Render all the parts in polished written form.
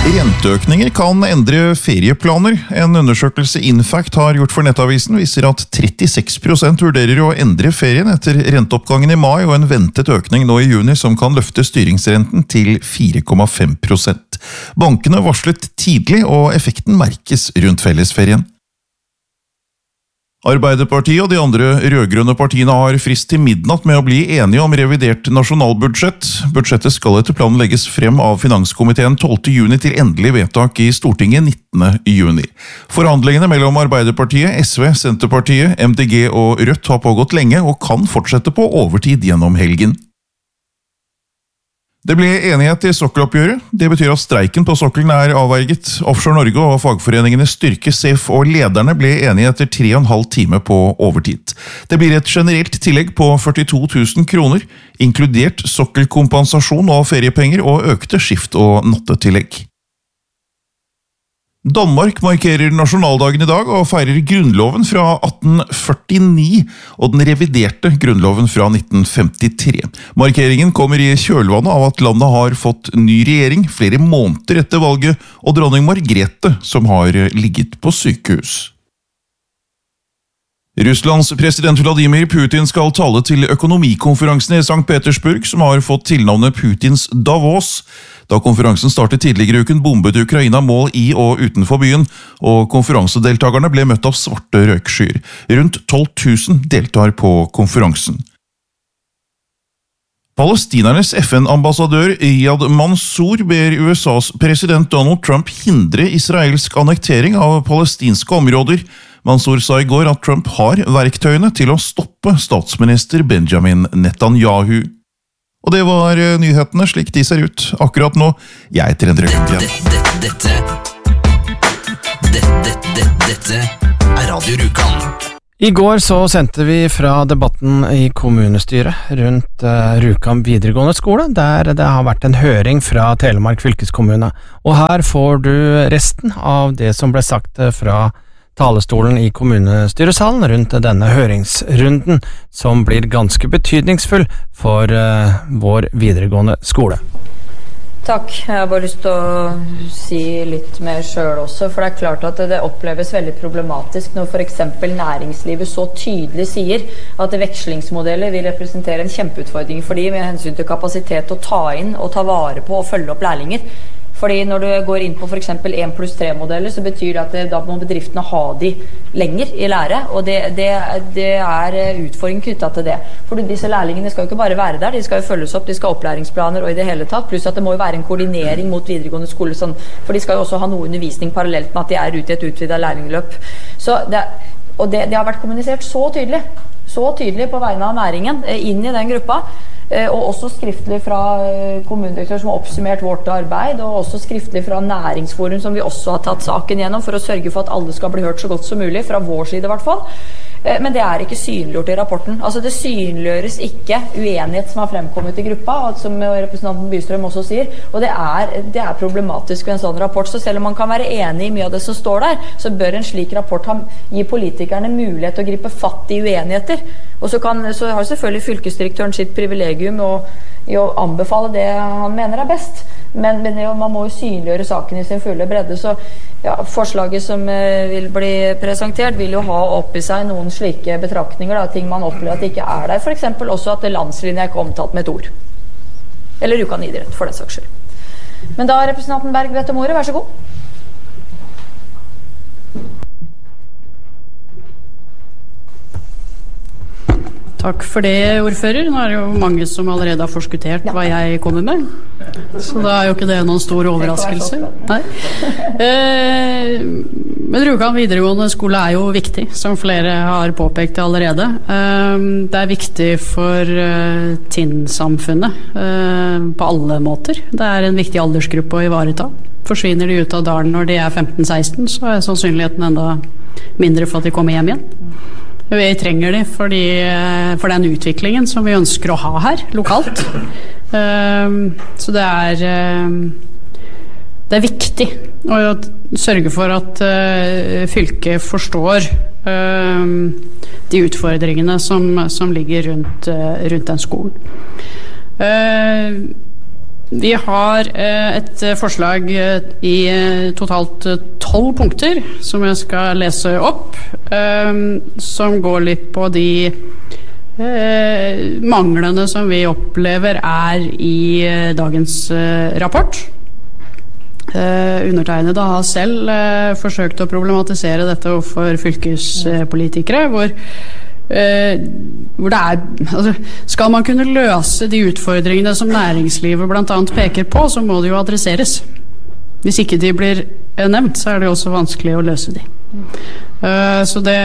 Renteøkninger kan endre ferieplaner. En undersøkelse Infact har gjort for Nettavisen viser at 36% vurderer å endre ferien etter renteoppgangen i mai og en ventet økning nå i juni som kan løfte styringsrenten til 4,5%. Bankene varslet tidlig og effekten merkes rundt fellesferien. Arbeiderpartiet og de andre rødgrønne partiene har frist til midnatt med å bli enige om revidert nasjonalbudsjett. Budsjettet skal etter planen legges frem av Finanskomiteen 12. juni til endelig vedtak i Stortinget 19. juni. Forhandlingene mellom Arbeiderpartiet, SV, Senterpartiet, MDG og Rødt har pågått lenge og kan fortsette på overtid gjennom helgen. Det ble enighet i sokkeloppgjøret. Det betyr at streiken på sokkelen er avverget. Offshore Norge og fagforeningene Styrke, SEF og lederne ble enige etter 3,5 time på overtid. Det blir et generelt tillegg på 42 000 kroner, inkludert sokkelkompensasjon og feriepenger og økte skift- og nattetillegg. Danmark markerer nasjonaldagen i dag og feirer grunnloven fra 1849 og den reviderte grunnloven fra 1953. Markeringen kommer i kjølvannet av at landet har fått ny regjering flere måneder etter valget og dronning Margrethe som har ligget på sykehus. Russlands president Vladimir Putin skal tale til økonomikonferansen i St. Petersburg, som har fått tilnavnet Putins Davos. Da konferansen startet tidligere i uken bombet Ukraina mål i og utenfor byen, og konferansedeltagerne ble møtt av svarte røykskyer. Rundt 12 000 deltar på konferansen. Palestinernes FN-ambassadør Iyad Mansour ber USAs president Donald Trump hindre israelsk annektering av palestinske områder. Mansour sa i går at Trump har verktøyene til å stoppe statsminister Benjamin Netanyahu. Og det var nyhetene slik de ser ut akkurat nå. Jeg heter Endre Lønningen. Dette er Radio Rjukan. I går så sendte vi fra debatten i kommunestyret rundt Rjukan videregående skole, der det har vært en høring fra Telemark fylkeskommune. Og her får du resten av det som ble sagt fra talestolen i kommunestyresalen rundt denne høringsrunden, som blir ganske betydningsfull for vår videregående skole. Takk, jeg har bare lyst til å si litt mer selv også, for det er klart at det oppleves veldig problematisk når for eksempel næringslivet så tydelig sier at vekslingsmodeller vil representere en kjempeutfordring for de med hensyn til kapasitet å ta inn og ta vare på og følge opp lærlinger. Fordi når du går inn på for eksempel 1+3-modeller, så betyr det at da må bedriftene ha de lenger i lære, og det er utfordringen knyttet til det. For disse lærlingene skal jo ikke bare være der, de skal jo følges opp, de skal ha opplæringsplaner og i det hele tatt, pluss at det må jo være en koordinering mot videregående skole, sånn, for de skal jo også ha noe undervisning parallelt med at de er ute i et utvidet lærlingløp. Og det har vært kommunisert så tydelig på vegne av næringen inn i den gruppa, og også skriftlig fra kommunedirektør som har oppsummert vårt arbeid, og også skriftlig fra næringsforum som vi også har tatt saken gjennom for å sørge for at alle skal bli hørt så godt som mulig, fra vår side i hvert fall. Men det er ikke synliggjort i rapporten. Altså det synliggjøres ikke uenighet som har fremkommet i gruppa, som representanten Bystrøm også sier, og det er problematisk ved en sånn rapport. Så selv om man kan være enig i mye av det som står der, så bør en slik rapport gi politikerne mulighet til å gripe fatt i uenigheter. Og så har selvfølgelig fylkesdirektøren sitt privilegium i å anbefale det han mener er best. Men man må jo synliggjøre saken i sin fulle bredde, så ja, forslaget som vil bli presentert vil jo ha opp i seg noen slike betraktninger, da, ting man opplever at det ikke er der. For eksempel også at landslinjen er ikke omtalt med et ord. Eller Rjukan idrett, for den saks skyld. Men da representanten Berg bedt om ordet, vær så god. Takk for det, ordfører. Nå er det jo mange som allerede har forskuttert hva jeg kommer med. Så da er jo ikke det noen stor overraskelse. Nei. Men Rjukan videregående skole er jo viktig, som flere har påpekt allerede. Det er viktig for Tinn-samfunnet på alle måter. Det er en viktig aldersgruppe å ivareta. Forsvinner de ut av dalen når de er 15-16, så er sannsynligheten enda mindre for at de kommer hjem igjen. Vi trenger de for den utviklingen som vi ønsker å ha her, lokalt. Så det er viktig å sørge for at fylket forstår de utfordringene som ligger rundt den skolen. Vi har et forslag i totalt 12 punkter som jeg skal lese opp, som går litt på de manglene som vi opplever i dagens rapport. Undertegnede har selv forsøkt å problematisere dette overfor fylkespolitikere, hvor det altså, skal man kunne løse de utfordringene som næringslivet blant annet peker på, så må det jo adresseres. Hvis ikke de blir nevnt, så det også vanskelig å løse de. Så det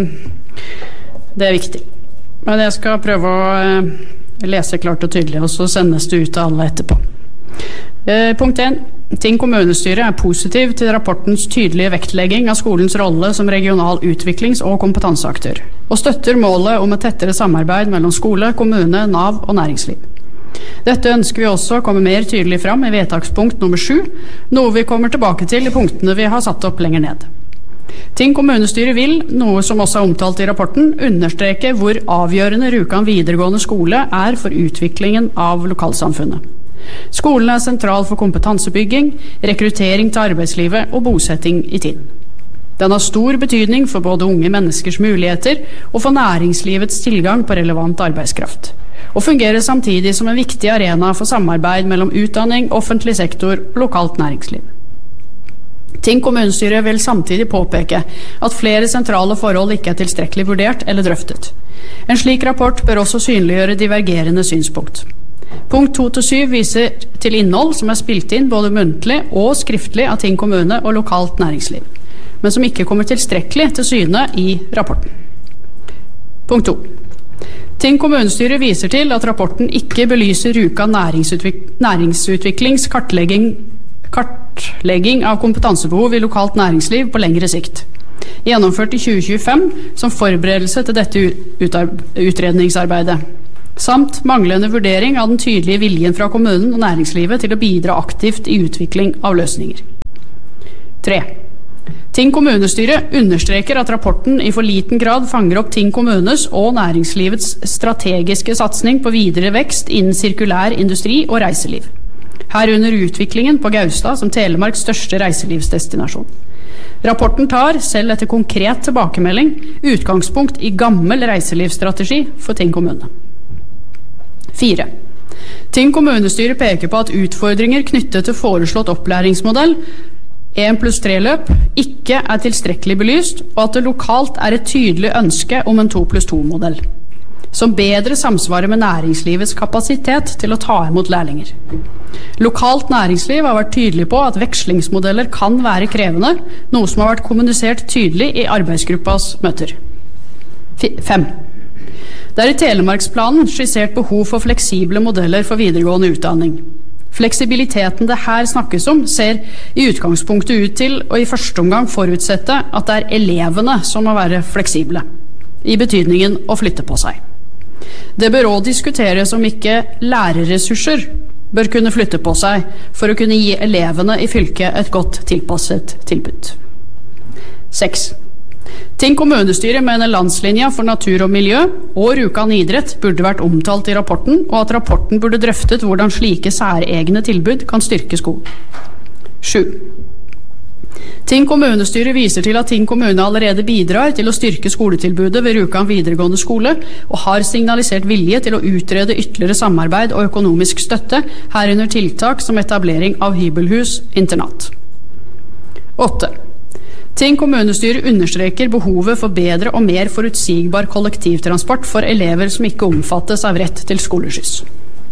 viktig. Men jeg skal prøve å lese klart og tydelig, og så sendes det ut til alle etterpå. Punkt 1. Tinn kommunestyre positiv til rapportens tydelige vektlegging av skolens rolle som regional utviklings- og kompetanseaktør, og støtter målet om et tettere samarbeid mellom skole, kommune, NAV og næringsliv. Dette ønsker vi også å komme mer tydelig fram i vedtakspunkt nummer 7, noe vi kommer tilbake til i punktene vi har satt opp lenger ned. Tinn kommunestyre vil, noe som også omtalt i rapporten, understreke hvor avgjørende Rjukan videregående skole for utviklingen av lokalsamfunnet. Skolen sentral for kompetansebygging, rekruttering til arbeidslivet og bosetting i Tinn. Den har stor betydning for både unge menneskers muligheter og for næringslivets tilgang på relevant arbeidskraft, og fungerer samtidig som en viktig arena for samarbeid mellom utdanning, offentlig sektor og lokalt næringsliv. Tinn kommunestyre vil samtidig påpeke at flere sentrale forhold ikke tilstrekkelig vurdert eller drøftet. En slik rapport bør også synliggjøre divergerende synspunkt. Punkt 2-7 viser til innhold som spilt inn både muntlig og skriftlig av Tinn kommune og lokalt næringsliv, men som ikke kommer tilstrekkelig til syne i rapporten. Punkt 2. Tinn kommunestyre viser til at rapporten ikke belyser Rjukan næringsutviklings kartlegging av kompetansebehov i lokalt næringsliv på lengre sikt, gjennomført i 2025 som forberedelse til dette utredningsarbeidet, samt manglende vurdering av den tydelige viljen fra kommunen og næringslivet til å bidra aktivt i utvikling av løsninger. 3. Tinn kommunestyre understreker at rapporten i for liten grad fanger opp Tinn kommunes og næringslivets strategiske satsning på videre vekst innen sirkulær industri og reiseliv, herunder utviklingen på Gaustad som Telemarks største reiselivsdestinasjon. Rapporten tar, selv etter konkret tilbakemelding, utgangspunkt i gammel reiselivsstrategi for Tinn kommune. 4. Tinn kommunestyre peker på at utfordringer knyttet til foreslått opplæringsmodell 1+3-løp ikke tilstrekkelig belyst, og at det lokalt et tydelig ønske om en 2+2-modell, som bedre samsvarer med næringslivets kapasitet til å ta imot lærlinger. Lokalt næringsliv har vært tydelig på at vekslingsmodeller kan være krevende, noe som har vært kommunisert tydelig i arbeidsgruppas møter. 5. Det i Telemarksplanen skissert behov for fleksible modeller for videregående utdanning. Fleksibiliteten det her snakkes om ser i utgangspunktet ut til å i første omgang forutsette at det elevene som må være fleksible, i betydningen å flytte på seg. Det bør også diskuteres om ikke lærerressurser bør kunne flytte på seg for å kunne gi elevene i fylket et godt tilpasset tilbud. 6. Tinn kommunestyre mener landslinja for natur og miljø og Rjukan idrett burde vært omtalt i rapporten, og at rapporten burde drøftet hvordan slike særegne tilbud kan styrke skolen. 7. Tinn kommunestyre viser til at Tinn kommune allerede bidrar til å styrke skoletilbudet ved Rjukan videregående skole, og har signalisert vilje til å utrede ytterligere samarbeid og økonomisk støtte, herunder tiltak som etablering av hybelhus internat. 8. Tinn kommunestyre understreker behovet for bedre og mer forutsigbar kollektivtransport for elever som ikke omfattes av rett til skoleskyss.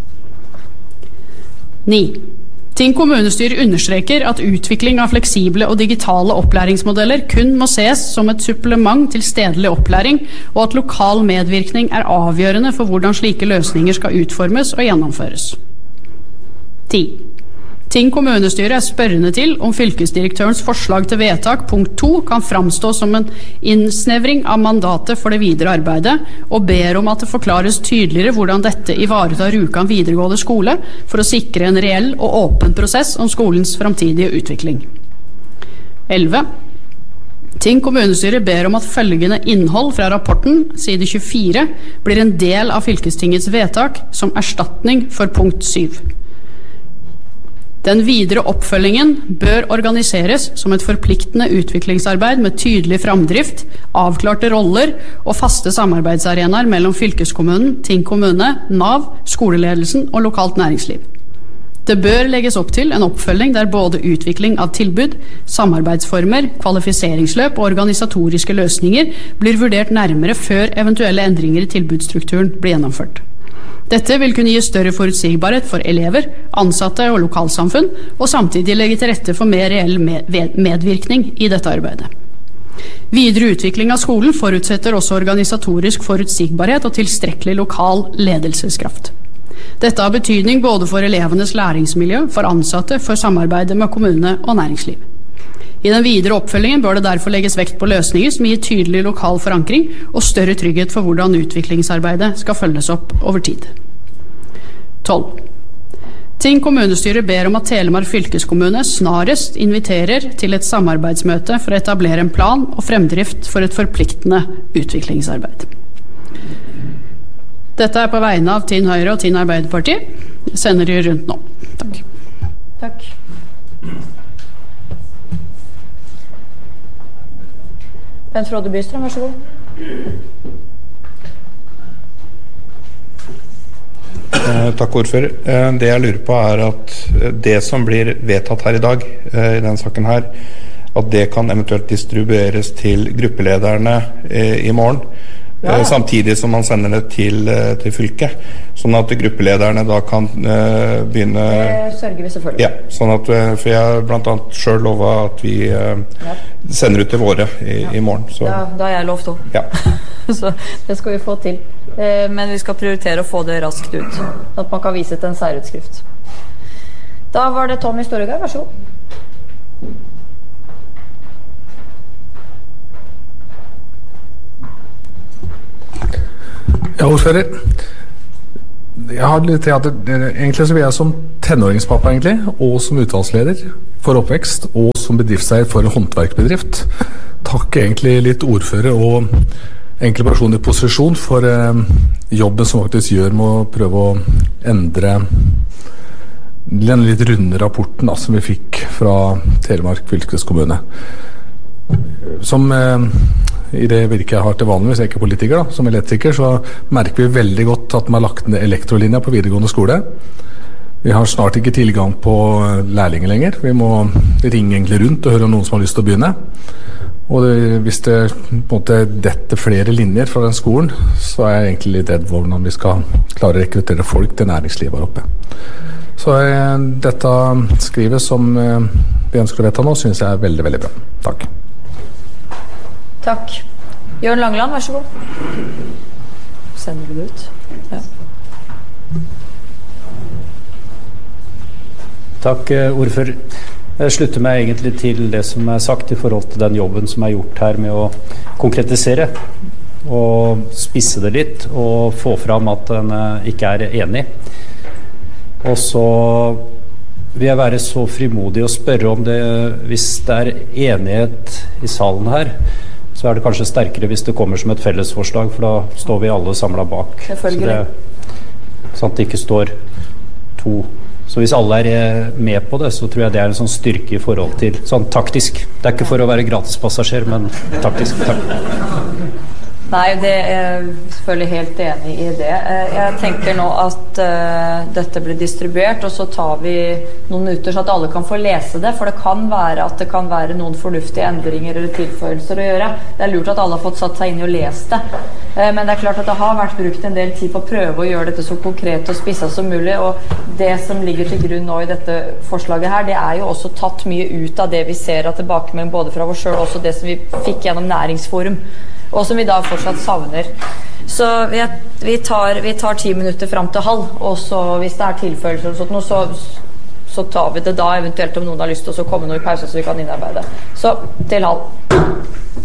9. Tinn kommunestyre understreker at utvikling av fleksible og digitale opplæringsmodeller kun må ses som et supplement til stedlig opplæring, og at lokal medvirkning avgjørende for hvordan slike løsninger skal utformes og gjennomføres. 10. Tinn kommunestyre spørrende til om fylkesdirektørens forslag til vedtak punkt 2 kan framstå som en innsnevring av mandatet for det videre arbeidet, og ber om at det forklares tydeligere hvordan dette ivaretar Rjukan videregående skole for å sikre en reell og åpen prosess om skolens framtidige utvikling. 11. Tinn kommunestyre ber om at følgende innhold fra rapporten, side 24, blir en del av fylkestingets vedtak som erstatning for punkt 7. Den videre oppfølgingen bør organiseres som et forpliktende utviklingsarbeid med tydelig framdrift, avklarte roller og faste samarbeidsarenaer mellom fylkeskommunen, Tinn kommune, NAV, skoleledelsen og lokalt næringsliv. Det bør legges opp til en oppfølging der både utvikling av tilbud, samarbeidsformer, kvalifiseringsløp og organisatoriske løsninger blir vurdert nærmere før eventuelle endringer i tilbudsstrukturen blir gjennomført. Dette vil kunne gi større forutsigbarhet for elever, ansatte og lokalsamfunn, og samtidig legge til rette for mer reell medvirkning i dette arbeidet. Videre utvikling av skolen forutsetter også organisatorisk forutsigbarhet og tilstrekkelig lokal ledelseskraft. Dette har betydning både for elevenes læringsmiljø, for ansatte, for samarbeidet med kommune og næringsliv. I den videre oppfølgingen bør det derfor legges vekt på løsninger som gir tydelig lokal forankring og større trygghet for hvordan utviklingsarbeidet skal følges opp over tid. 12. Tinn kommunestyre ber om at Telemark fylkeskommune snarest inviterer til et samarbeidsmøte for å etablere en plan og fremdrift for et forpliktende utviklingsarbeid. Dette på vegne av Tinn Høyre og Tinn Arbeiderparti. Jeg sender de rundt nå. Takk. Takk. Bent Frode Bystrøm, vær så god. Takk, ordfører. Det jeg lurer på at det som blir vedtatt her i dag, i denne saken her, at det kan eventuelt distribueres til gruppelederne i morgen, samtidig som man sender det til fylket, sånn at gruppelederne da kan begynne... Det sørger vi selvfølgelig. Ja, sånn at, for jeg blant annet selv lovet at vi sender ut til våre i morgen. Så. Da har jeg lovt også. Ja. Så det skal vi få til. Men vi skal prioritere å få det raskt ut, sånn at man kan vise til en særutskrift. Da var det Tommy Storegard, vær så god. Ja, ordfører. Jeg har litt til at egentlig så vil jeg som tenåringspappa egentlig, og som utvalgsleder for oppvekst, og som bedriftseier for en håndverkbedrift, takke egentlig litt ordfører og enkle personer i posisjon for jobben som faktisk gjør med å prøve å endre den litt runde rapporten da, som vi fikk fra Telemark fylkeskommune. Som i det virket jeg har til vanlig, hvis jeg ikke er politiker da, som elektriker, så merker vi veldig godt at man har lagt ned elektrolinja på videregående skole. Vi har snart ikke tilgang på lærlinger lenger. Vi må ringe egentlig rundt og høre om noen som har lyst til å begynne. Og hvis det på en måte detter flere linjer fra den skolen, så er jeg egentlig litt redd hvordan vi skal klare å rekruttere folk til næringslivet her oppe. Så dette skrivet som vi ønsker å vedta nå, synes jeg er veldig, veldig bra. Takk. Takk. Jørn Langeland, vær så god. Sender du det ut? Ja. Takk, ordfører. Jeg slutter meg egentlig til det som er sagt i forhold til den jobben som er gjort her med å konkretisere og spisse det litt og få fram at den ikke er enig. Og så vil jeg være så frimodig å spørre om det, hvis det er enighet i salen her, så er det kanskje sterkere hvis det kommer som et fellesforslag, for da står vi alle samlet bak. Selvfølgelig. Sånn at det ikke står to. Så hvis alle er med på det, så tror jeg det er en sånn styrke i forhold til sånn taktisk. Det er ikke for å være gratispassasjer, men taktisk. Takk. Nei, det er selvfølgelig helt enig i det. Jeg tenker nå at dette blir distribuert, og så tar vi noen minutter så at alle kan få lese det, for det kan være at det kan være noen fornuftige endringer eller tilføyelser å gjøre. Det er lurt at alle har fått satt seg inn i å lese det. Men det er klart at det har vært brukt en del tid på å prøve å gjøre dette så konkret og spisset som mulig, og det som ligger til grunn nå i dette forslaget her, det er jo også tatt mye ut av det vi ser av tilbakemelding både fra oss selv og også det som vi fikk gjennom Næringsforum, og som vi da fortsatt savner. Så vi tar 10 minutter frem til halv, og så hvis det er tilføyelser og sånt, så tar vi det da eventuelt om noen har lyst til å komme noe i pause så vi kan innarbeide. Så til halv.